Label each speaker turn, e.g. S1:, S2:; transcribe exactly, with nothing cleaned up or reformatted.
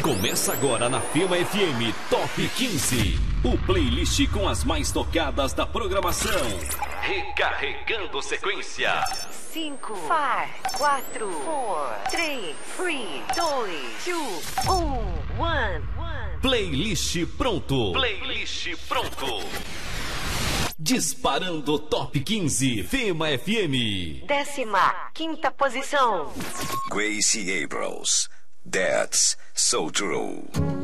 S1: Começa agora na Fema F M Top quinze, o playlist com as mais tocadas da programação. Recarregando sequência.
S2: cinco, quatro, três, dois, um, um.
S1: Playlist pronto. Playlist pronto. Disparando Top quinze, Fema F M.
S2: Décima quinta posição.
S3: Gracie Abrams, That's So True.